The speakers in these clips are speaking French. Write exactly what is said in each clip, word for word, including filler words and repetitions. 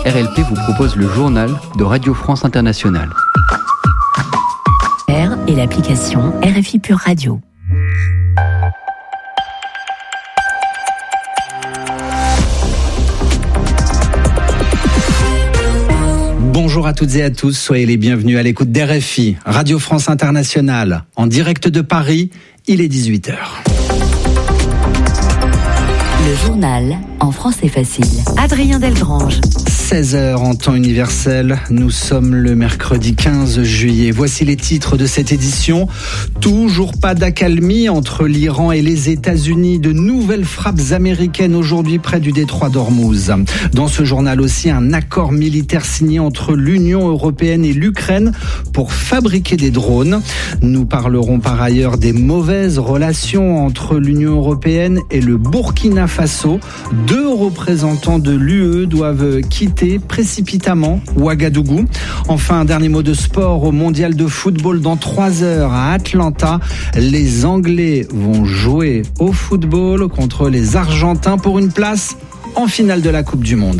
R L P vous propose le journal de Radio France Internationale. R et l'application R F I Pure Radio. Bonjour à toutes et à tous, soyez les bienvenus à l'écoute d'R F I, Radio France Internationale. En direct de Paris, il est dix-huit heures. Le journal en français facile. Adrien Delgrange. seize heures en temps universel, nous sommes le mercredi quinze juillet. Voici les titres de cette édition. Toujours pas d'accalmie entre l'Iran et les États-Unis. De nouvelles frappes américaines aujourd'hui près du détroit d'Ormuz. Dans ce journal aussi, un accord militaire signé entre l'Union européenne et l'Ukraine pour fabriquer des drones. Nous parlerons par ailleurs des mauvaises relations entre l'Union européenne et le Burkina Faso. Deux représentants de l'U E doivent quitter précipitamment Ouagadougou. Enfin, un dernier mot de sport au mondial de football dans trois heures à Atlanta. Les Anglais vont jouer au football contre les Argentins pour une place en finale de la Coupe du Monde.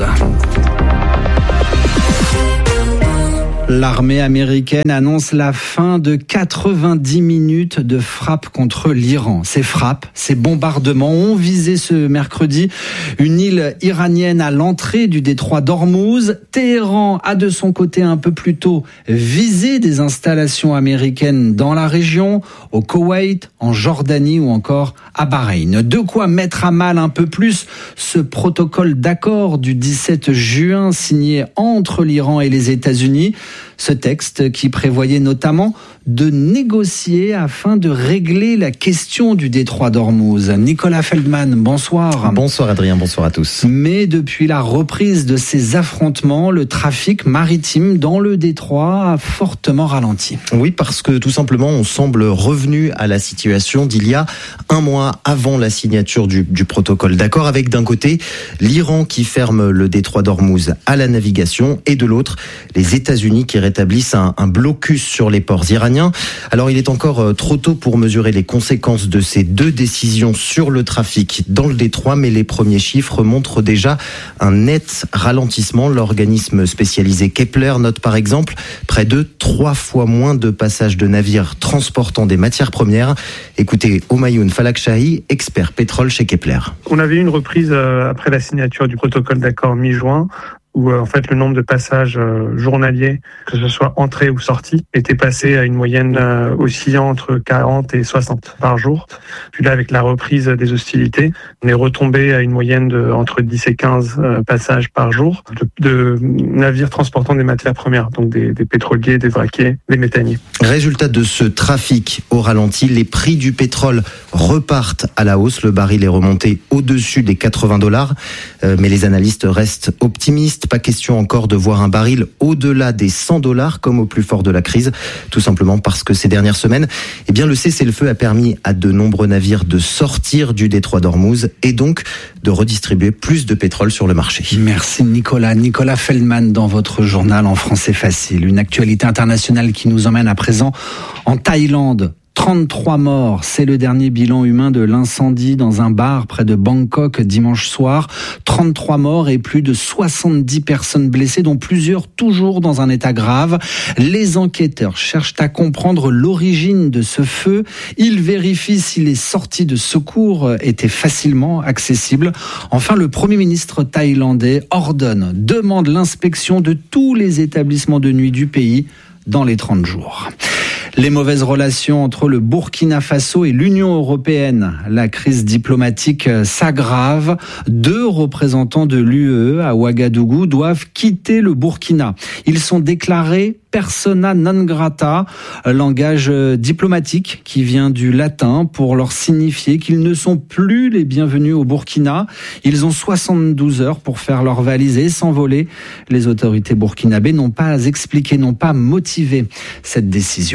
L'armée américaine annonce la fin de quatre-vingt-dix minutes de frappe contre l'Iran. Ces frappes, ces bombardements ont visé ce mercredi une île iranienne à l'entrée du détroit d'Ormuz. Téhéran a de son côté un peu plus tôt visé des installations américaines dans la région, au Koweït, en Jordanie ou encore à Bahreïn. De quoi mettre à mal un peu plus ce protocole d'accord du dix-sept juin signé entre l'Iran et les États-Unis. Ce texte qui prévoyait notamment de négocier afin de régler la question du détroit d'Ormuz. Nicolas Feldman, bonsoir. Bonsoir Adrien, bonsoir à tous. Mais depuis la reprise de ces affrontements, le trafic maritime dans le détroit a fortement ralenti. Oui, parce que tout simplement, on semble revenu à la situation d'il y a un mois avant la signature du, du protocole d'accord, avec d'un côté l'Iran qui ferme le détroit d'Ormuz à la navigation et de l'autre les États-Unis qui rétablissent un, un blocus sur les ports iraniens. Alors il est encore trop tôt pour mesurer les conséquences de ces deux décisions sur le trafic dans le détroit, mais les premiers chiffres montrent déjà un net ralentissement. L'organisme spécialisé Kepler note par exemple près de trois fois moins de passages de navires transportant des matières premières. Écoutez Homayoun Falakchahi, expert pétrole chez Kepler. On avait eu une reprise après la signature du protocole d'accord mi-juin, où euh, en fait le nombre de passages euh, journaliers, que ce soit entrée ou sortie, était passé à une moyenne euh, oscillant entre quarante et soixante par jour. Puis là, avec la reprise des hostilités, on est retombé à une moyenne de entre dix et quinze euh, passages par jour de, de navires transportant des matières premières, donc des, des pétroliers, des vraquiers, des méthaniers. Résultat de ce trafic au ralenti, les prix du pétrole repartent à la hausse. Le baril est remonté au-dessus des quatre-vingts dollars, euh, mais les analystes restent optimistes. Pas question encore de voir un baril au-delà des cent dollars comme au plus fort de la crise, tout simplement parce que ces dernières semaines, eh bien, le cessez-le-feu a permis à de nombreux navires de sortir du détroit d'Ormuz et donc de redistribuer plus de pétrole sur le marché. Merci Nicolas. Nicolas Feldman dans votre journal en français facile. Une actualité internationale qui nous emmène à présent en Thaïlande. trente-trois morts, c'est le dernier bilan humain de l'incendie dans un bar près de Bangkok dimanche soir. trente-trois morts et plus de soixante-dix personnes blessées, dont plusieurs toujours dans un état grave. Les enquêteurs cherchent à comprendre l'origine de ce feu. Ils vérifient si les sorties de secours étaient facilement accessibles. Enfin, le Premier ministre thaïlandais ordonne, demande l'inspection de tous les établissements de nuit du pays dans les trente jours. Les mauvaises relations entre le Burkina Faso et l'Union européenne. La crise diplomatique s'aggrave. Deux représentants de l'U E à Ouagadougou doivent quitter le Burkina. Ils sont déclarés persona non grata, langage diplomatique qui vient du latin pour leur signifier qu'ils ne sont plus les bienvenus au Burkina. Ils ont soixante-douze heures pour faire leur valise et s'envoler. Les autorités burkinabées n'ont pas expliqué, n'ont pas motivé cette décision.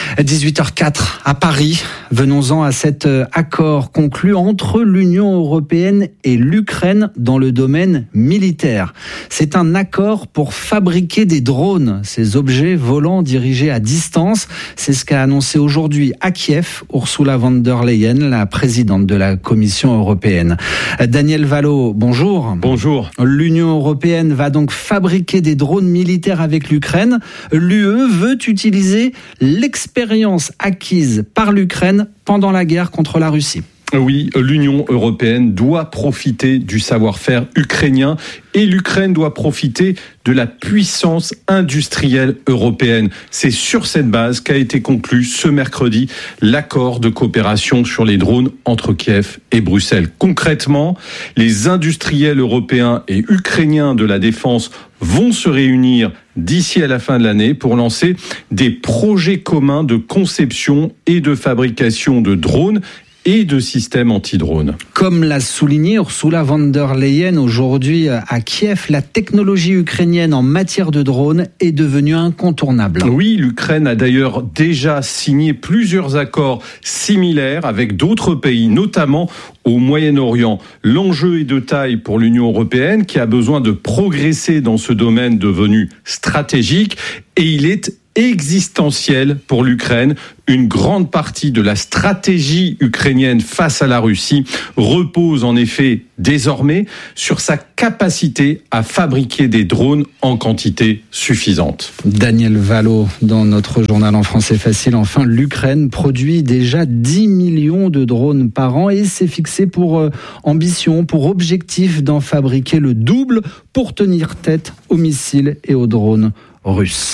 dix-huit heures quatre à Paris. Venons-en à cet accord conclu entre l'Union européenne et l'Ukraine dans le domaine militaire. C'est un accord pour fabriquer des drones, ces objets volants dirigés à distance. C'est ce qu'a annoncé aujourd'hui à Kiev Ursula von der Leyen, la présidente de la Commission européenne. Daniel Valo, bonjour. Bonjour. L'Union européenne va donc fabriquer des drones militaires avec l'Ukraine. L'U E veut utiliser l'expérience acquise par l'Ukraine pendant la guerre contre la Russie. Oui, l'Union européenne doit profiter du savoir-faire ukrainien et l'Ukraine doit profiter de la puissance industrielle européenne. C'est sur cette base qu'a été conclu ce mercredi l'accord de coopération sur les drones entre Kiev et Bruxelles. Concrètement, les industriels européens et ukrainiens de la défense vont se réunir d'ici à la fin de l'année pour lancer des projets communs de conception et de fabrication de drones et de systèmes anti-drones. Comme l'a souligné Ursula von der Leyen aujourd'hui à Kiev, la technologie ukrainienne en matière de drones est devenue incontournable. Oui, l'Ukraine a d'ailleurs déjà signé plusieurs accords similaires avec d'autres pays, notamment au Moyen-Orient. L'enjeu est de taille pour l'Union européenne qui a besoin de progresser dans ce domaine devenu stratégique et il est existentiel pour l'Ukraine. Une grande partie de la stratégie ukrainienne face à la Russie repose en effet désormais sur sa capacité à fabriquer des drones en quantité suffisante. Daniel Valo, dans notre journal En français facile. Enfin, l'Ukraine produit déjà dix millions de drones par an et s'est fixé pour euh, ambition, pour objectif d'en fabriquer le double pour tenir tête aux missiles et aux drones russes.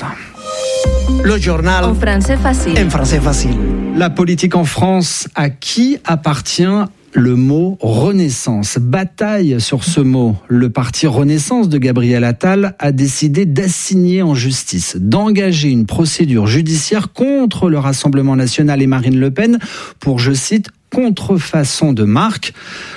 Le journal En français facile. en français facile. La politique en France, à qui appartient le mot Renaissance? Bataille sur ce mot. Le parti Renaissance de Gabriel Attal a décidé d'assigner en justice, d'engager une procédure judiciaire contre le Rassemblement national et Marine Le Pen pour, je cite, contrefaçon de marque.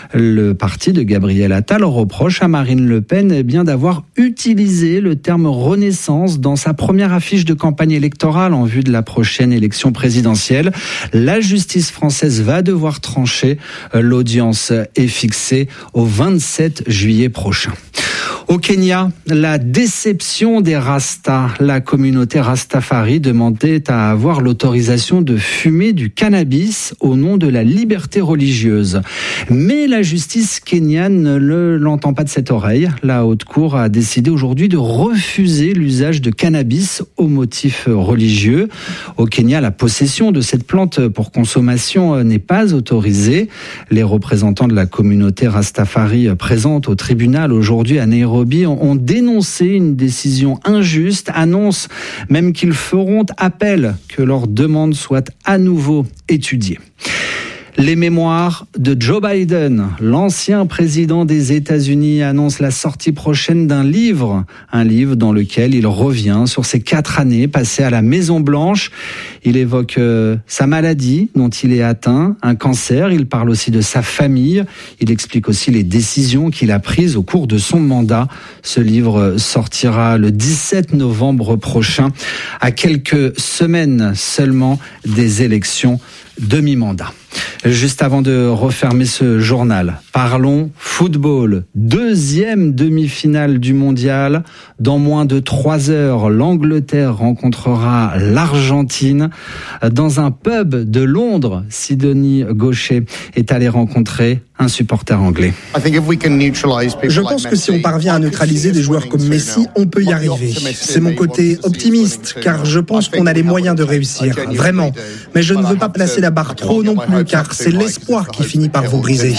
Le parti de Gabriel Attal reproche à Marine Le Pen eh bien, d'avoir utilisé le terme Renaissance dans sa première affiche de campagne électorale en vue de la prochaine élection présidentielle. La justice française va devoir trancher. L'audience est fixée au vingt-sept juillet prochain. Au Kenya, la déception des Rastas. La communauté Rastafari demandait à avoir l'autorisation de fumer du cannabis au nom de la liberté religieuse. Mais la justice kenyane ne l'entend pas de cette oreille. La haute cour a décidé aujourd'hui de refuser l'usage de cannabis au motif religieux. Au Kenya, la possession de cette plante pour consommation n'est pas autorisée. Les représentants de la communauté Rastafari présente au tribunal aujourd'hui à Nairobi ont dénoncé une décision injuste, annoncent même qu'ils feront appel, que leur demande soit à nouveau étudiée. Les mémoires de Joe Biden, l'ancien président des États-Unis, annonce la sortie prochaine d'un livre, un livre dans lequel il revient sur ses quatre années passées à la Maison-Blanche. Il évoque euh, sa maladie dont il est atteint, un cancer. Il parle aussi de sa famille. Il explique aussi les décisions qu'il a prises au cours de son mandat. Ce livre sortira le dix-sept novembre prochain, à quelques semaines seulement des élections de mi-mandat. Juste avant de refermer ce journal, parlons football. Deuxième demi-finale du mondial. Dans moins de trois heures, l'Angleterre rencontrera l'Argentine. Dans un pub de Londres, Sidonie Gaucher est allée rencontrer un supporter anglais. Je pense que si on parvient à neutraliser des joueurs comme Messi, on peut y arriver. C'est mon côté optimiste, car je pense qu'on a les moyens de réussir, vraiment. Mais je ne veux pas placer la barre trop non plus, car c'est l'espoir qui finit par vous briser.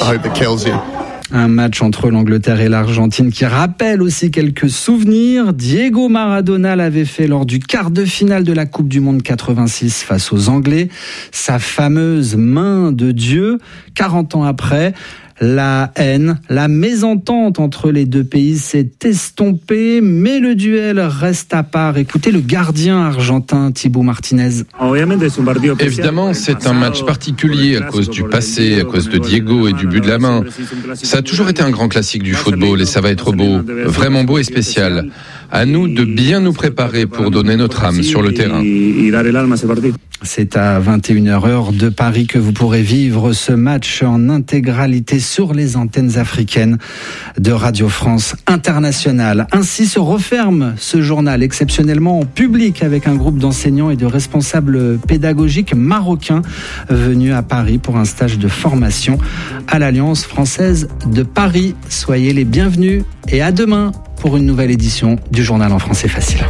Un match entre l'Angleterre et l'Argentine qui rappelle aussi quelques souvenirs. Diego Maradona l'avait fait lors du quart de finale de la Coupe du Monde quatre-vingt-six face aux Anglais. Sa fameuse main de Dieu, quarante ans après, La haine, la mésentente entre les deux pays s'est estompée, mais le duel reste à part. Écoutez le gardien argentin Thibaut Martinez. Évidemment, c'est un match particulier à cause du passé, à cause de Diego et du but de la main. Ça a toujours été un grand classique du football et ça va être beau, vraiment beau et spécial. À nous de bien nous préparer pour donner notre âme sur le terrain. C'est à vingt et une heures heure de Paris que vous pourrez vivre ce match en intégralité sur les antennes africaines de Radio France Internationale. Ainsi se referme ce journal exceptionnellement en public avec un groupe d'enseignants et de responsables pédagogiques marocains venus à Paris pour un stage de formation à l'Alliance française de Paris. Soyez les bienvenus et à demain pour une nouvelle édition du journal en français facile.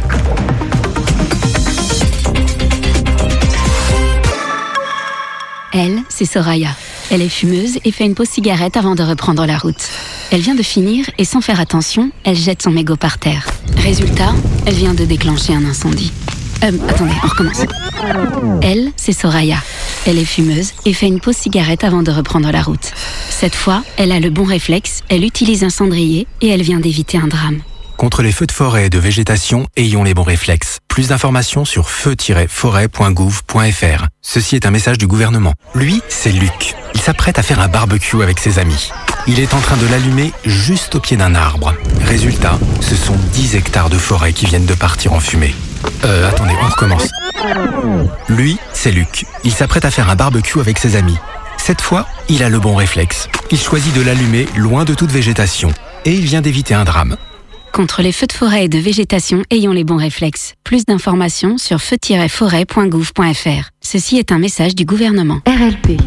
Elle, c'est Soraya. Elle est fumeuse et fait une pause cigarette avant de reprendre la route. Elle vient de finir et sans faire attention, elle jette son mégot par terre. Résultat, elle vient de déclencher un incendie. Euh, attendez, on recommence. Elle, c'est Soraya. Elle est fumeuse et fait une pause cigarette avant de reprendre la route. Cette fois, elle a le bon réflexe, elle utilise un cendrier et elle vient d'éviter un drame. Contre les feux de forêt et de végétation, ayons les bons réflexes. Plus d'informations sur feu tiret forêt point gouv point f r. Ceci est un message du gouvernement. Lui, c'est Luc. Il s'apprête à faire un barbecue avec ses amis. Il est en train de l'allumer juste au pied d'un arbre. Résultat, ce sont dix hectares de forêt qui viennent de partir en fumée. Euh, attendez, on recommence. Lui, c'est Luc. Il s'apprête à faire un barbecue avec ses amis. Cette fois, il a le bon réflexe. Il choisit de l'allumer loin de toute végétation. Et il vient d'éviter un drame. Contre les feux de forêt et de végétation, ayons les bons réflexes. Plus d'informations sur feu tiret forêt point gouv point f r. Ceci est un message du gouvernement. R L P.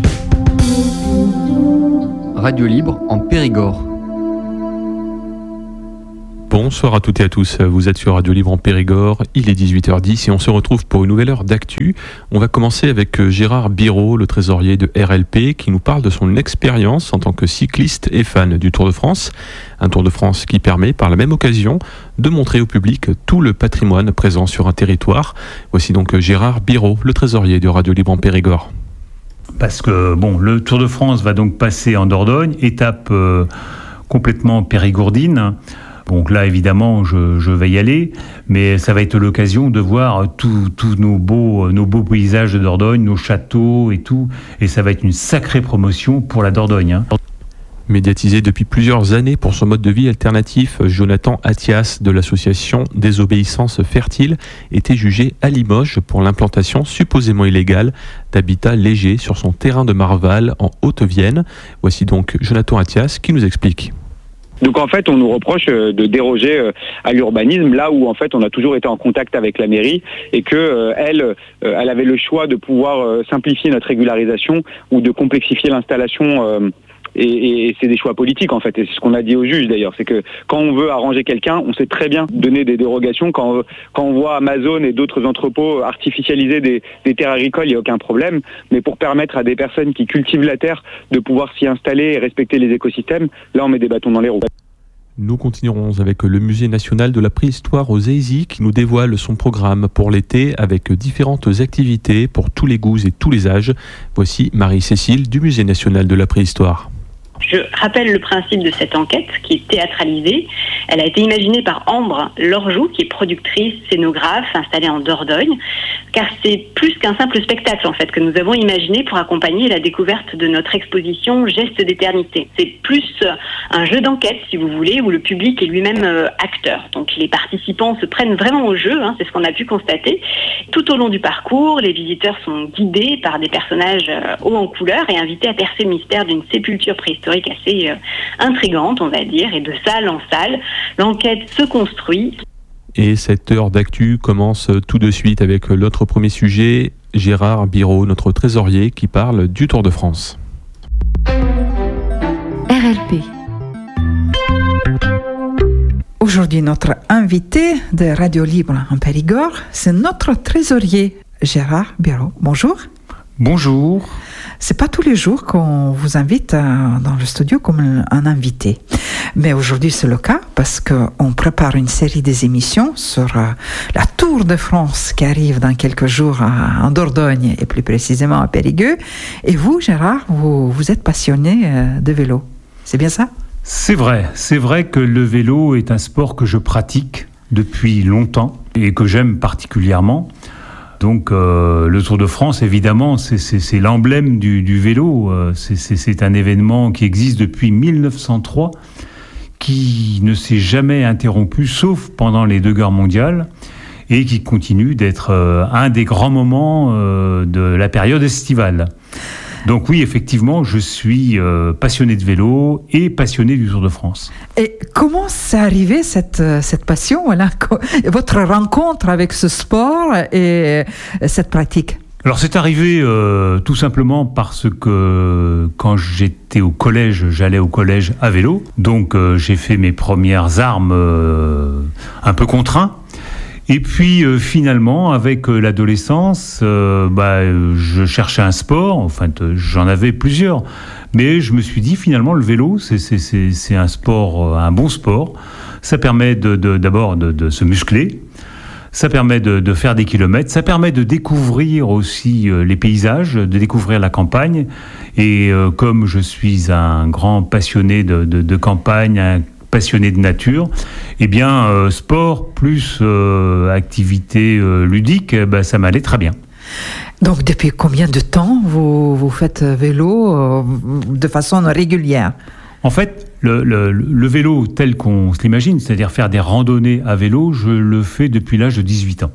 Radio libre en Périgord. Bonsoir à toutes et à tous, vous êtes sur Radio Libre en Périgord, il est dix-huit heures dix et on se retrouve pour une nouvelle heure d'actu. On va commencer avec Gérard Biraud, le trésorier de R L P, qui nous parle de son expérience en tant que cycliste et fan du Tour de France. Un Tour de France qui permet, par la même occasion, de montrer au public tout le patrimoine présent sur un territoire. Voici donc Gérard Biraud, le trésorier de Radio Libre en Périgord. Parce que bon, le Tour de France va donc passer en Dordogne, étape euh, complètement périgourdine. Donc là, évidemment, je, je vais y aller, mais ça va être l'occasion de voir tous nos beaux, nos beaux paysages de Dordogne, nos châteaux et tout, et ça va être une sacrée promotion pour la Dordogne. Hein. Médiatisé depuis plusieurs années pour son mode de vie alternatif, Jonathan Attias de l'association Désobéissance Fertile était jugé à Limoges pour l'implantation supposément illégale d'habitats légers sur son terrain de Marval en Haute-Vienne. Voici donc Jonathan Attias qui nous explique. Donc en fait, on nous reproche de déroger à l'urbanisme là où en fait on a toujours été en contact avec la mairie et que euh, elle, euh, elle avait le choix de pouvoir euh, simplifier notre régularisation ou de complexifier l'installation. Euh, Et, et c'est des choix politiques en fait, et c'est ce qu'on a dit au juge d'ailleurs, c'est que quand on veut arranger quelqu'un, on sait très bien donner des dérogations. Quand, quand on voit Amazon et d'autres entrepôts artificialiser des, des terres agricoles, il n'y a aucun problème, mais pour permettre à des personnes qui cultivent la terre de pouvoir s'y installer et respecter les écosystèmes, là on met des bâtons dans les roues. Nous continuerons avec le Musée national de la préhistoire aux Aisies qui nous dévoile son programme pour l'été avec différentes activités pour tous les goûts et tous les âges. Voici Marie-Cécile du Musée national de la préhistoire. Je rappelle le principe de cette enquête qui est théâtralisée. Elle a été imaginée par Ambre Lorjou, qui est productrice, scénographe, installée en Dordogne, car c'est plus qu'un simple spectacle en fait que nous avons imaginé pour accompagner la découverte de notre exposition Gestes d'éternité. C'est plus un jeu d'enquête, si vous voulez, où le public est lui-même euh, acteur. Donc les participants se prennent vraiment au jeu, hein, c'est ce qu'on a pu constater. Tout au long du parcours, les visiteurs sont guidés par des personnages euh, hauts en couleur et invités à percer le mystère d'une sépulture préhistorique assez euh, intrigante, on va dire, et de salle en salle, l'enquête se construit. Et cette heure d'actu commence tout de suite avec l'autre premier sujet, Gérard Biraud, notre trésorier, qui parle du Tour de France. R L P. Aujourd'hui, notre invité de Radio Libre en Périgord, c'est notre trésorier, Gérard Biraud. Bonjour. Bonjour. C'est pas tous les jours qu'on vous invite à, dans le studio comme un invité. Mais aujourd'hui, c'est le cas parce qu'on prépare une série des émissions sur euh, la Tour de France qui arrive dans quelques jours à, en Dordogne et plus précisément à Périgueux. Et vous, Gérard, vous, vous êtes passionné euh, de vélo. C'est bien ça ? C'est vrai, c'est vrai que le vélo est un sport que je pratique depuis longtemps et que j'aime particulièrement. Donc euh, le Tour de France, évidemment, c'est, c'est, c'est l'emblème du, du vélo. C'est, c'est, c'est un événement qui existe depuis mille neuf cent trois, qui ne s'est jamais interrompu, sauf pendant les deux guerres mondiales, et qui continue d'être euh, un des grands moments euh, de la période estivale. Donc oui, effectivement, je suis euh, passionné de vélo et passionné du Tour de France. Et comment s'est arrivée cette, cette passion, voilà, votre rencontre avec ce sport et cette pratique ? Alors c'est arrivé euh, tout simplement parce que quand j'étais au collège, j'allais au collège à vélo. Donc euh, j'ai fait mes premières armes euh, un peu contraints. Et puis euh, finalement, avec euh, l'adolescence, euh, bah, je cherchais un sport, enfin euh, j'en avais plusieurs, mais je me suis dit finalement le vélo, c'est, c'est, c'est, c'est un sport, un bon sport. Ça permet de, de, d'abord de, de se muscler, ça permet de, de faire des kilomètres, ça permet de découvrir aussi euh, les paysages, de découvrir la campagne. Et euh, comme je suis un grand passionné de, de, de campagne, un passionné de nature, eh bien, euh, sport plus euh, activité euh, ludique, eh ben, ça m'allait très bien. Donc, depuis combien de temps vous, vous faites vélo euh, de façon régulière ? En fait, le, le, le vélo tel qu'on se l'imagine, c'est-à-dire faire des randonnées à vélo, je le fais depuis l'âge de dix-huit ans.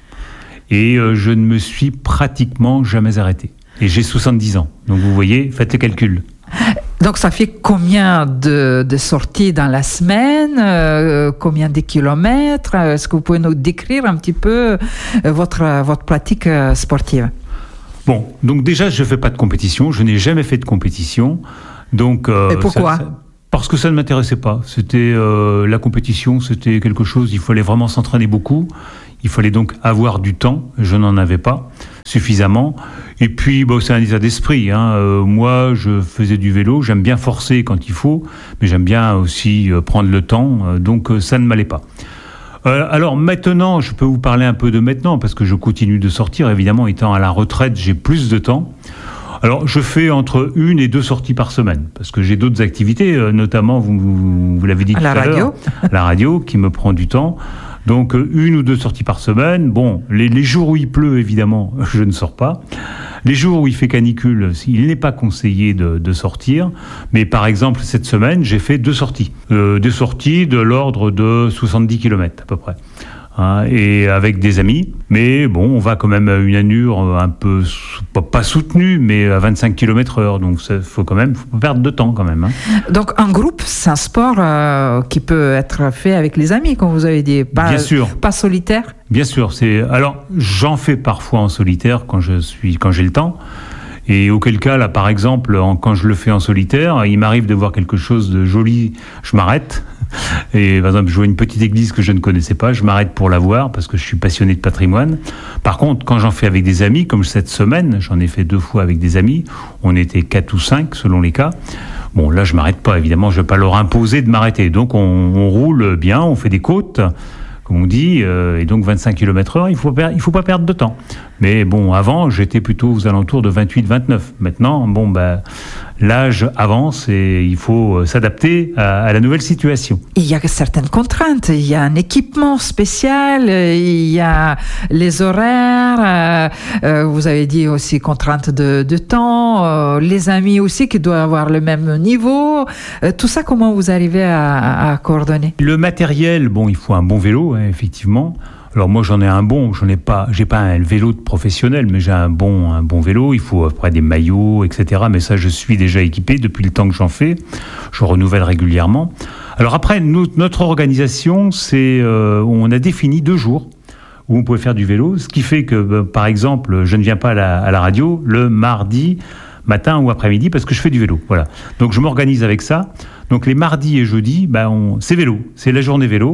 Et euh, je ne me suis pratiquement jamais arrêté. Et j'ai soixante-dix ans. Donc, vous voyez, faites le calcul. Donc, ça fait combien de, de sorties dans la semaine, euh, combien de kilomètres ? Est-ce que vous pouvez nous décrire un petit peu votre, votre pratique sportive ? Bon, donc déjà, je ne fais pas de compétition. Je n'ai jamais fait de compétition. Donc, euh, Et pourquoi ? ça, ça, Parce que ça ne m'intéressait pas. C'était euh, la compétition, c'était quelque chose, il fallait vraiment s'entraîner beaucoup. Il fallait donc avoir du temps. Je n'en avais pas suffisamment. Et puis, bon, c'est un état d'esprit. Hein. Euh, moi, je faisais du vélo. J'aime bien forcer quand il faut, mais j'aime bien aussi euh, prendre le temps. Euh, donc, euh, ça ne m'allait pas. Euh, alors maintenant, je peux vous parler un peu de maintenant, parce que je continue de sortir. Évidemment, étant à la retraite, j'ai plus de temps. Alors, je fais entre une et deux sorties par semaine, parce que j'ai d'autres activités, euh, notamment, vous, vous, vous l'avez dit tout à l'heure, la radio, qui me prend du temps. Donc, une ou deux sorties par semaine. Bon, les, les jours où il pleut, évidemment, je ne sors pas. Les jours où il fait canicule, il n'est pas conseillé de, de sortir. Mais par exemple, cette semaine, j'ai fait deux sorties. Euh, des sorties de l'ordre de soixante-dix kilomètres à peu près. Hein, et avec des amis. Mais bon, on va quand même à une allure un peu, pas, pas soutenue, mais à vingt-cinq kilomètres heure. Donc, il faut quand même, faut pas perdre de temps quand même. Hein. Donc, un groupe, c'est un sport euh, qui peut être fait avec les amis, comme vous avez dit. Pas, Bien sûr. Pas solitaire. Bien sûr. C'est, alors, j'en fais parfois en solitaire quand je suis, quand j'ai le temps. Et auquel cas, là, par exemple, en, quand je le fais en solitaire, il m'arrive de voir quelque chose de joli, je m'arrête. Et par exemple, je vois une petite église que je ne connaissais pas, je m'arrête pour la voir parce que je suis passionné de patrimoine. Par contre, quand j'en fais avec des amis, comme cette semaine, j'en ai fait deux fois avec des amis, on était quatre ou cinq selon les cas. Bon, là, je m'arrête pas, évidemment, je ne vais pas leur imposer de m'arrêter. Donc, on, on roule bien, on fait des côtes, comme on dit, euh, et donc vingt-cinq kilomètres heure, il faut per- il faut pas perdre de temps. Mais bon, avant, j'étais plutôt aux alentours de vingt-huit vingt-neuf. Maintenant, bon, bah, l'âge avance et il faut s'adapter à, à la nouvelle situation. Il y a certaines contraintes. Il y a un équipement spécial, il y a les horaires, euh, vous avez dit aussi contraintes de, de temps, euh, les amis aussi qui doivent avoir le même niveau. Euh, tout ça, comment vous arrivez à, à coordonner ? Le matériel, bon, il faut un bon vélo, hein, effectivement. Alors moi j'en ai un bon, j'en ai pas, j'ai pas un vélo de professionnel, mais j'ai un bon, un bon vélo. Il faut après des maillots, et cetera. Mais ça je suis déjà équipé depuis le temps que j'en fais. Je renouvelle régulièrement. Alors après nous, notre organisation, c'est, euh, on a défini deux jours où on pouvait faire du vélo, ce qui fait que euh, par exemple je ne viens pas à la, à la radio le mardi matin ou après-midi parce que je fais du vélo. Voilà. Donc je m'organise avec ça. Donc les mardis et jeudis, ben on, c'est vélo, c'est la journée vélo.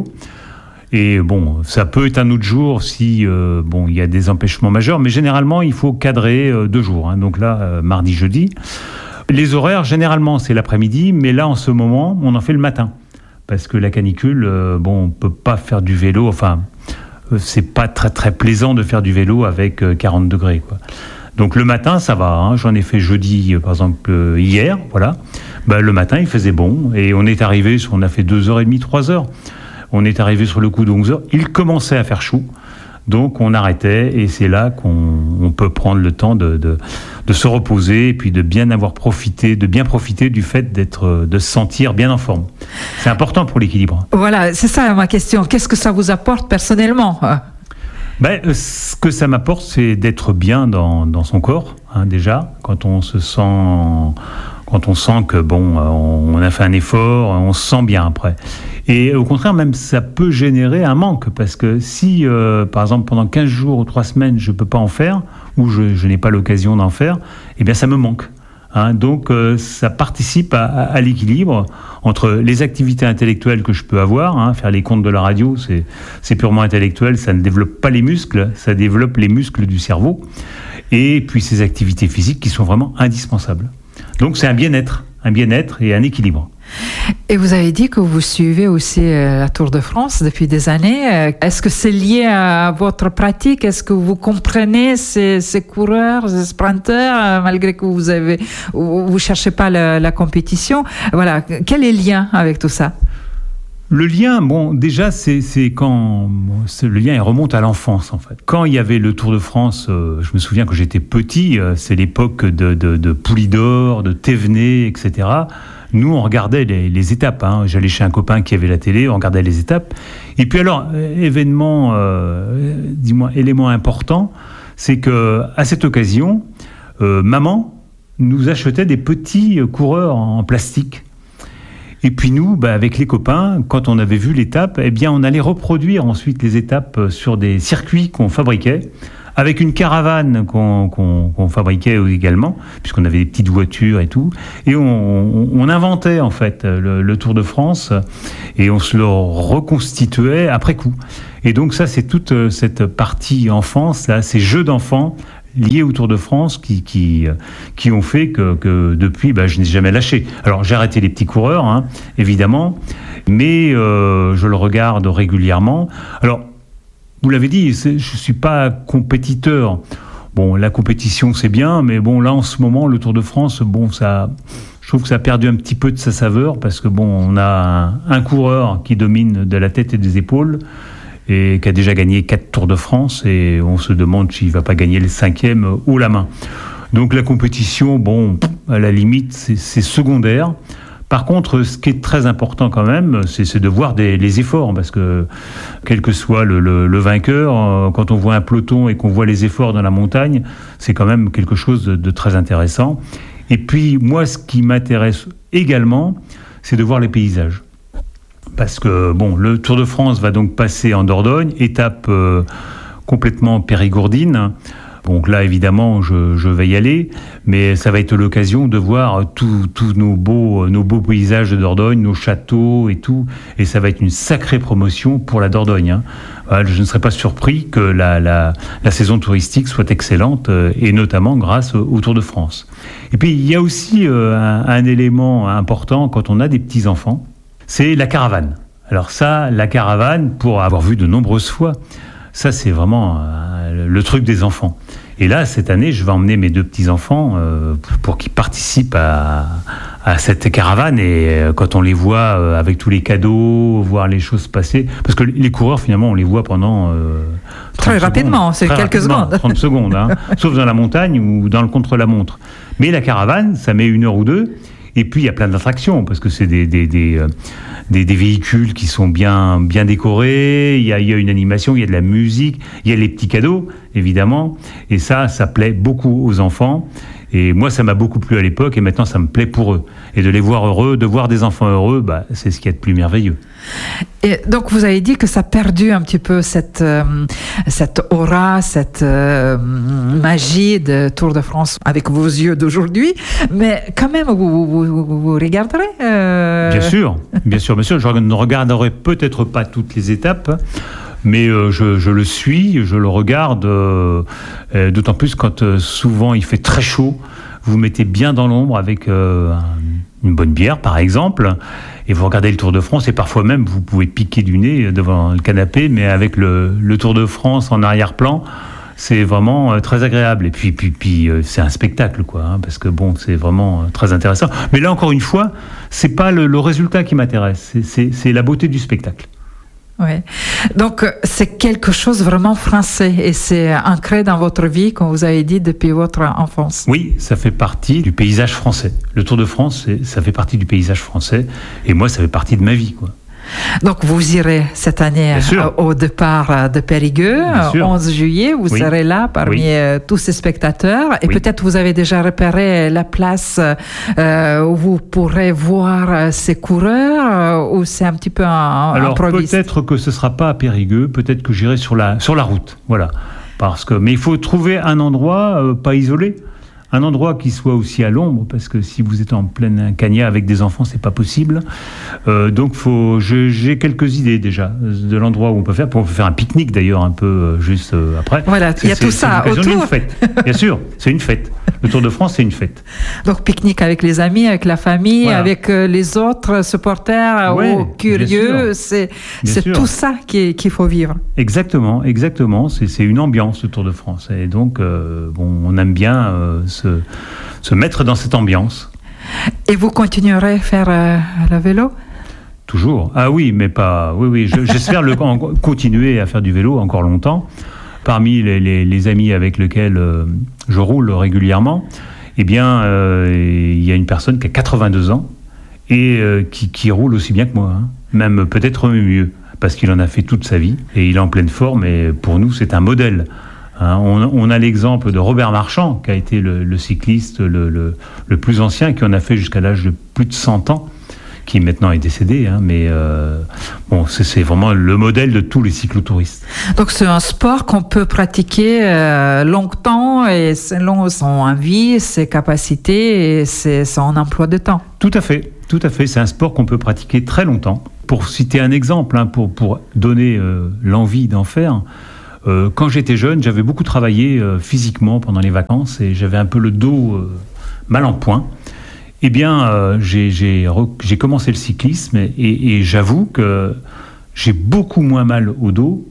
Et bon, ça peut être un autre jour si euh, bon, il y a des empêchements majeurs, mais généralement, il faut cadrer euh, deux jours. Hein. Donc là, euh, mardi, jeudi. Les horaires, généralement, c'est l'après-midi, mais là, en ce moment, on en fait le matin. Parce que la canicule, euh, bon, on ne peut pas faire du vélo, enfin, euh, c'est pas très, très plaisant de faire du vélo avec euh, quarante degrés, quoi. Donc le matin, ça va. Hein. J'en ai fait jeudi, euh, par exemple, euh, hier, voilà. bah, le matin, il faisait bon. Et on est arrivé, on a fait deux heures et demie, trois heures. On est arrivé sur le coup de onze heures. Il commençait à faire chaud. Donc on arrêtait et c'est là qu'on on peut prendre le temps de, de, de se reposer et puis de bien avoir profité, de bien profiter du fait d'être, de se sentir bien en forme. C'est important pour l'équilibre. Voilà, c'est ça ma question. Qu'est-ce que ça vous apporte personnellement ? Ben, ce que ça m'apporte, c'est d'être bien dans, dans son corps, hein, déjà. Quand on se sent, quand on sent que bon, on a fait un effort, on se sent bien après. Et au contraire, même, ça peut générer un manque, parce que si, euh, par exemple, pendant quinze jours ou trois semaines, je ne peux pas en faire, ou je, je n'ai pas l'occasion d'en faire, eh bien, ça me manque. Hein, donc, euh, ça participe à, à, à l'équilibre entre les activités intellectuelles que je peux avoir. Hein, faire les comptes de la radio, c'est, c'est purement intellectuel, ça ne développe pas les muscles, ça développe les muscles du cerveau. Et puis, ces activités physiques qui sont vraiment indispensables. Donc, c'est un bien-être, un bien-être et un équilibre. Et vous avez dit que vous suivez aussi la Tour de France depuis des années. Est-ce que c'est lié à votre pratique ? Est-ce que vous comprenez ces, ces coureurs, ces sprinteurs, malgré que vous avez, vous cherchez pas la, la compétition ? Voilà. Quel est le lien avec tout ça ? Le lien, bon, déjà, c'est, c'est quand c'est, le lien il remonte à l'enfance, en fait. Quand il y avait le Tour de France, euh, je me souviens que j'étais petit, euh, c'est l'époque de, de, de Poulidor, de Thévenet, et cetera. Nous, on regardait les, les étapes. Hein. J'allais chez un copain qui avait la télé, on regardait les étapes. Et puis alors, événement, euh, dis-moi, élément important, c'est que à cette occasion, euh, maman nous achetait des petits coureurs en plastique. Et puis nous, bah, avec les copains, quand on avait vu l'étape, eh bien, on allait reproduire ensuite les étapes sur des circuits qu'on fabriquait, avec une caravane qu'on, qu'on, qu'on fabriquait également, puisqu'on avait des petites voitures et tout. Et on, on, on inventait en fait le, le Tour de France et on se le reconstituait après coup. Et donc ça, c'est toute cette partie enfance, là, ces jeux d'enfants liés au Tour de France qui, qui, qui ont fait que, que depuis, bah, je n'ai jamais lâché. Alors j'ai arrêté les petits coureurs, hein, évidemment, mais euh, je le regarde régulièrement. Alors, vous l'avez dit, je ne suis pas compétiteur. Bon, la compétition, c'est bien, mais bon, là, en ce moment, le Tour de France, bon, ça, je trouve que ça a perdu un petit peu de sa saveur, parce que bon, on a un, un coureur qui domine de la tête et des épaules, et qui a déjà gagné quatre Tours de France, et on se demande s'il ne va pas gagner le cinquième haut la main. Donc la compétition, bon, à la limite, c'est, c'est secondaire. Par contre, ce qui est très important quand même, c'est, c'est de voir des, les efforts, parce que quel que soit le, le, le vainqueur, quand on voit un peloton et qu'on voit les efforts dans la montagne, c'est quand même quelque chose de, de très intéressant. Et puis, moi, ce qui m'intéresse également, c'est de voir les paysages. Parce que, bon, le Tour de France va donc passer en Dordogne, étape euh, complètement périgourdine. Donc là, évidemment, je, je vais y aller, mais ça va être l'occasion de voir tous tout nos, beaux, nos beaux paysages de Dordogne, nos châteaux et tout, et ça va être une sacrée promotion pour la Dordogne. Hein. Voilà, je ne serais pas surpris que la, la, la saison touristique soit excellente, euh, et notamment grâce au, au Tour de France. Et puis, il y a aussi euh, un, un élément important quand on a des petits-enfants, c'est la caravane. Alors ça, la caravane, pour avoir vu de nombreuses fois, ça, c'est vraiment euh, le truc des enfants. Et là, cette année, je vais emmener mes deux petits-enfants euh, pour qu'ils participent à, à cette caravane. Et euh, quand on les voit euh, avec tous les cadeaux, voir les choses passer... Parce que les coureurs, finalement, on les voit pendant... Euh, Très rapidement, c'est Très quelques rapidement, secondes. trente secondes, hein, sauf dans la montagne ou dans le contre-la-montre. Mais la caravane, ça met une heure ou deux. Et puis, il y a plein d'attractions, parce que c'est des, des, des, euh, des, des véhicules qui sont bien, bien décorés, il y, a, il y a une animation, il y a de la musique, il y a les petits cadeaux, évidemment. Et ça, ça plaît beaucoup aux enfants. Et moi, ça m'a beaucoup plu à l'époque, et maintenant, ça me plaît pour eux. Et de les voir heureux, de voir des enfants heureux, bah, c'est ce qu'il y a de plus merveilleux. Et donc, vous avez dit que ça a perdu un petit peu cette, euh, cette aura, cette euh, magie de Tour de France avec vos yeux d'aujourd'hui. Mais quand même, vous, vous, vous, vous regarderez euh... Bien sûr, bien sûr, bien sûr. Je ne regarderai peut-être pas toutes les étapes, mais euh, je, je le suis, je le regarde, euh, euh, d'autant plus quand euh, souvent il fait très chaud. Vous vous mettez bien dans l'ombre avec euh, une bonne bière, par exemple, et vous regardez le Tour de France, et parfois même vous pouvez piquer du nez devant le canapé, mais avec le, le Tour de France en arrière-plan, c'est vraiment euh, très agréable. Et puis, puis, puis euh, c'est un spectacle, quoi, hein, parce que bon, c'est vraiment euh, très intéressant. Mais là, encore une fois, c'est pas le, le résultat qui m'intéresse, c'est, c'est, c'est la beauté du spectacle. Oui. Donc, c'est quelque chose vraiment français et c'est ancré dans votre vie, comme vous avez dit, depuis votre enfance. Oui, ça fait partie du paysage français. Le Tour de France, ça fait partie du paysage français et moi, ça fait partie de ma vie, quoi. Donc, vous irez cette année au départ de Périgueux, onze juillet. Vous oui. serez là parmi oui. tous ces spectateurs. Et oui. peut-être vous avez déjà repéré la place euh, où vous pourrez voir ces coureurs, ou c'est un petit peu un Alors, improviste. Peut-être que ce ne sera pas à Périgueux, peut-être que j'irai sur la, sur la route. Voilà. Parce que, mais il faut trouver un endroit euh, pas isolé. Un endroit qui soit aussi à l'ombre, parce que si vous êtes en pleine cagnat avec des enfants, c'est pas possible. Euh, donc, faut, je, j'ai quelques idées déjà de l'endroit où on peut faire. On peut faire un pique-nique d'ailleurs, un peu euh, juste euh, après. Voilà, il y a tout ça autour. C'est une fête, bien sûr, c'est une fête. Le Tour de France, c'est une fête. Donc, pique-nique avec les amis, avec la famille, voilà. avec euh, les autres supporters ouais, ou curieux. C'est, c'est tout ça qui, qu'il faut vivre. Exactement, exactement. C'est, c'est une ambiance, le Tour de France. Et donc, euh, bon, on aime bien euh, se, se mettre dans cette ambiance. Et vous continuerez à faire euh, le vélo ? Toujours. Ah oui, mais pas... Oui, oui, je, j'espère le, en, continuer à faire du vélo encore longtemps. Parmi les, les, les amis avec lesquels euh, je roule régulièrement, eh bien, euh, il y a une personne qui a quatre-vingt-deux ans et euh, qui, qui roule aussi bien que moi, hein. Même peut-être mieux, parce qu'il en a fait toute sa vie et il est en pleine forme. Et pour nous, c'est un modèle. Hein. On, on a l'exemple de Robert Marchand, qui a été le, le cycliste le, le, le plus ancien, qui en a fait jusqu'à l'âge de plus de cent ans. Qui maintenant est décédé, hein, mais euh, bon, c'est, c'est vraiment le modèle de tous les cyclotouristes. Donc c'est un sport qu'on peut pratiquer euh, longtemps et selon son envie, ses capacités et ses, son emploi de temps. Tout à fait, tout à fait. C'est un sport qu'on peut pratiquer très longtemps. Pour citer un exemple, hein, pour, pour donner euh, l'envie d'en faire, euh, quand j'étais jeune, j'avais beaucoup travaillé euh, physiquement pendant les vacances et j'avais un peu le dos euh, mal en point. Eh bien, euh, j'ai, j'ai, j'ai commencé le cyclisme et, et j'avoue que j'ai beaucoup moins mal au dos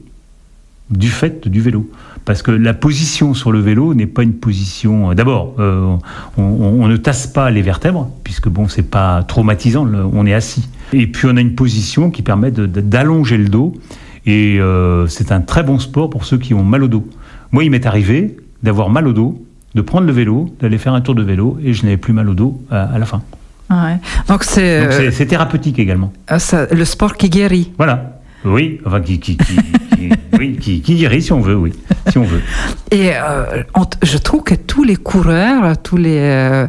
du fait du vélo. Parce que la position sur le vélo n'est pas une position... D'abord, euh, on, on, on ne tasse pas les vertèbres, puisque bon, c'est pas traumatisant, le, on est assis. Et puis on a une position qui permet de, de, d'allonger le dos. Et euh, c'est un très bon sport pour ceux qui ont mal au dos. Moi, il m'est arrivé d'avoir mal au dos, de prendre le vélo, d'aller faire un tour de vélo, et je n'avais plus mal au dos à, à la fin. Ouais. Donc, c'est, Donc c'est, c'est thérapeutique également. Euh, ça, le sport qui guérit. Voilà. Oui, enfin qui, qui, qui, qui, oui, qui, qui guérit si on veut, oui, si on veut. Et euh, on, je trouve que tous les coureurs, tous les, euh,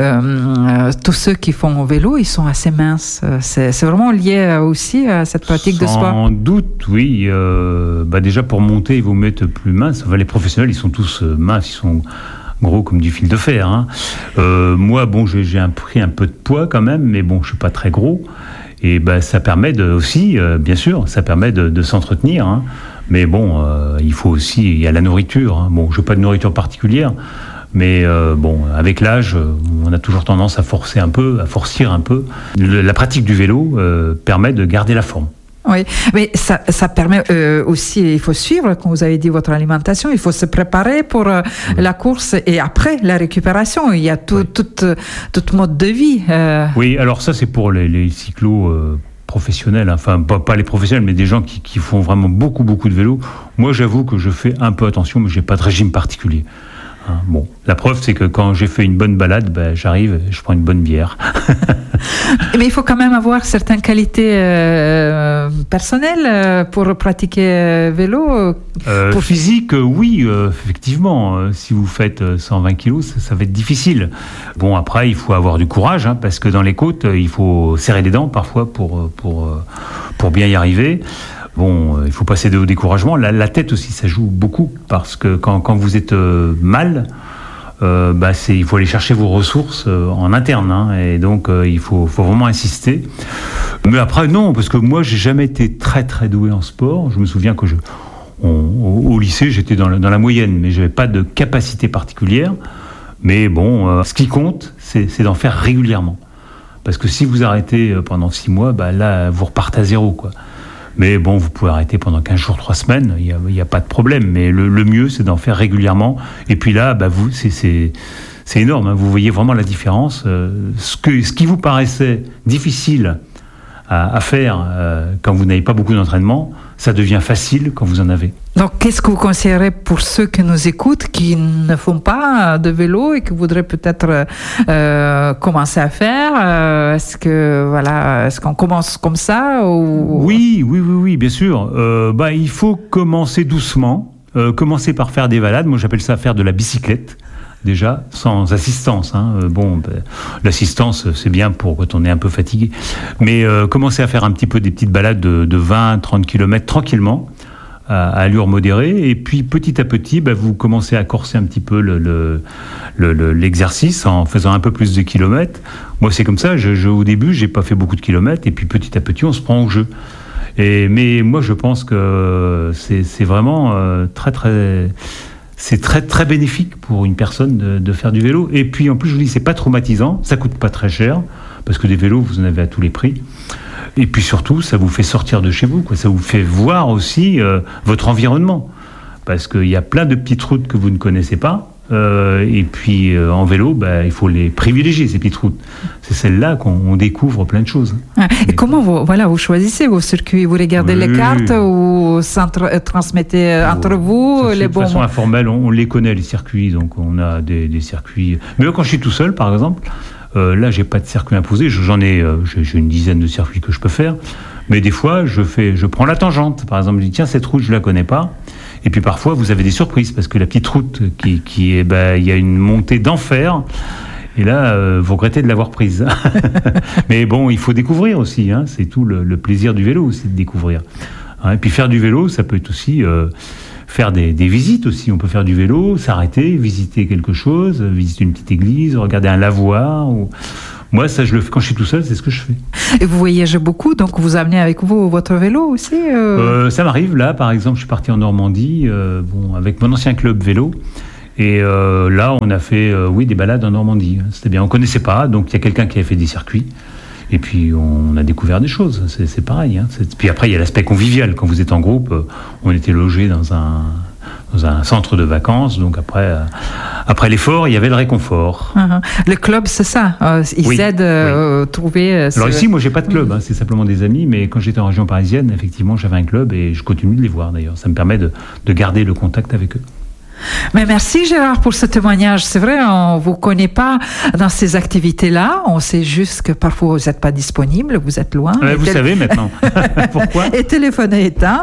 euh, tous ceux qui font vélo, ils sont assez minces. C'est, c'est vraiment lié aussi à cette pratique Sans de sport. Sans doute, oui. Euh, bah déjà pour monter, il faut mettre plus mince. Enfin, les professionnels, ils sont tous minces, ils sont gros comme du fil de fer. Hein. Euh, moi, bon, j'ai, j'ai un, pris un peu de poids quand même, mais bon, je suis pas très gros. Et ben, ça permet de, aussi, euh, bien sûr, ça permet de, de s'entretenir. Hein. Mais bon, euh, il faut aussi, il y a la nourriture. Hein. Bon, je n'ai pas de nourriture particulière, mais euh, bon, avec l'âge, on a toujours tendance à forcer un peu, à forcir un peu. Le, la pratique du vélo euh, permet de garder la forme. Oui, mais ça, ça permet euh, aussi, il faut suivre, comme vous avez dit, votre alimentation, il faut se préparer pour euh, oui. la course et après la récupération. Il y a tout, oui. tout, tout mode de vie. Euh... Oui, alors ça c'est pour les, les cyclos euh, professionnels, enfin pas, pas les professionnels, mais des gens qui, qui font vraiment beaucoup, beaucoup de vélo. Moi j'avoue que je fais un peu attention, mais je n'ai pas de régime particulier. Hein, bon, la preuve, c'est que quand j'ai fait une bonne balade, ben, j'arrive, je prends une bonne bière. Mais il faut quand même avoir certaines qualités euh, personnelles euh, pour pratiquer euh, vélo. Euh, pour... Physique, oui, euh, effectivement. Euh, si vous faites cent vingt kilos, ça, ça va être difficile. Bon, après, il faut avoir du courage, hein, parce que dans les côtes, il faut serrer les dents parfois pour, pour, pour bien y arriver. Bon, euh, il faut pas céder au découragement. La, la tête aussi, ça joue beaucoup, parce que quand, quand vous êtes euh, mal, euh, bah c'est, il faut aller chercher vos ressources euh, en interne, hein, et donc euh, il faut, faut vraiment insister. Mais après, non, parce que moi, j'ai jamais été très très doué en sport. Je me souviens que je, on, au, au lycée, j'étais dans la, dans la moyenne, mais j'avais pas de capacité particulière. Mais bon, euh, ce qui compte, c'est, c'est d'en faire régulièrement. Parce que si vous arrêtez pendant six mois, bah là, vous repartez à zéro, quoi. Mais bon, vous pouvez arrêter pendant quinze jours, trois semaines, il n'y a, a pas de problème. Mais le, le mieux, c'est d'en faire régulièrement. Et puis là, bah, vous, c'est, c'est, c'est énorme. Hein. Vous voyez vraiment la différence. Euh, ce, que, ce qui vous paraissait difficile à, à faire euh, quand vous n'avez pas beaucoup d'entraînement, ça devient facile quand vous en avez. Donc, qu'est-ce que vous conseillerez pour ceux qui nous écoutent, qui ne font pas de vélo et qui voudraient peut-être euh, commencer à faire euh, Est-ce que voilà, est-ce qu'on commence comme ça ou... Oui, oui, oui, oui, bien sûr. Euh, bah, il faut commencer doucement. Euh, commencer par faire des balades. Moi, j'appelle ça faire de la bicyclette. Déjà, sans assistance. Hein. Bon, ben, l'assistance, c'est bien pour quand on est un peu fatigué. Mais euh, commencer à faire un petit peu des petites balades de, de vingt à trente kilomètres tranquillement, à, à allure modérée. Et puis, petit à petit, ben, vous commencez à corser un petit peu le, le, le, le, l'exercice en faisant un peu plus de kilomètres. Moi, c'est comme ça. Je, je, au début, j'ai pas fait beaucoup de kilomètres. Et puis, petit à petit, on se prend au jeu. Et, mais moi, je pense que c'est, c'est vraiment euh, très, très... C'est très, très bénéfique pour une personne de, de faire du vélo. Et puis, en plus, je vous dis, c'est pas traumatisant. Ça coûte pas très cher, parce que des vélos, vous en avez à tous les prix. Et puis, surtout, ça vous fait sortir de chez vous, quoi. Ça vous fait voir aussi euh, votre environnement. Parce qu'il y a plein de petites routes que vous ne connaissez pas. Euh, et puis, euh, en vélo, bah, il faut les privilégier, ces petites routes. C'est celle-là qu'on on découvre plein de choses. Ah, et comment vous, voilà, vous choisissez vos circuits? Vous regardez oui. les cartes ou transmettez oh, entre vous ça, les bons... De façon informelle, on, on les connaît, les circuits. Donc, on a des, des circuits... Mais quand je suis tout seul, par exemple, euh, là, j'ai pas de circuit imposé. J'en ai, euh, j'ai, j'ai une dizaine de circuits que je peux faire. Mais des fois, je, fais, je prends la tangente. Par exemple, je dis, tiens, cette route, je la connais pas. Et puis parfois, vous avez des surprises, parce que la petite route, qui, qui est, bah, y a une montée d'enfer, et là, euh, vous regrettez de l'avoir prise. Mais bon, il faut découvrir aussi, hein, c'est tout le, le plaisir du vélo, c'est de découvrir. Hein, et puis faire du vélo, ça peut être aussi euh, faire des, des visites aussi. On peut faire du vélo, s'arrêter, visiter quelque chose, visiter une petite église, regarder un lavoir, ou... Moi, ça, je le fais quand je suis tout seul, c'est ce que je fais. Et vous voyagez beaucoup, donc vous amenez avec vous votre vélo aussi euh... Euh, Ça m'arrive, là, par exemple, je suis parti en Normandie, euh, bon, avec mon ancien club vélo, et euh, là, on a fait, euh, oui, des balades en Normandie. C'était bien, on ne connaissait pas, donc il y a quelqu'un qui a fait des circuits, et puis on a découvert des choses, c'est, c'est pareil. Hein. C'est... Puis après, il y a l'aspect convivial. Quand vous êtes en groupe, euh, on était logés dans un... dans un centre de vacances, donc après, euh, après l'effort, il y avait le réconfort. Uh-huh. Le club, c'est ça, euh, ils oui, aident à euh, oui. trouver... Euh, Alors ici, moi, j'ai pas de club, hein, c'est simplement des amis, mais quand j'étais en région parisienne, effectivement, j'avais un club et je continue de les voir d'ailleurs. Ça me permet de, de garder le contact avec eux. Mais merci Gérard pour ce témoignage. C'est vrai, on ne vous connaît pas dans ces activités-là. On sait juste que parfois vous n'êtes pas disponible, vous êtes loin. Ouais, vous tél... savez maintenant. Pourquoi? Et téléphone est éteint.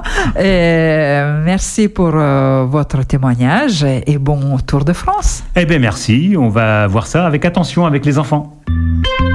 Et merci pour euh, votre témoignage et bon Tour de France. Eh bien merci, on va voir ça avec attention avec les enfants.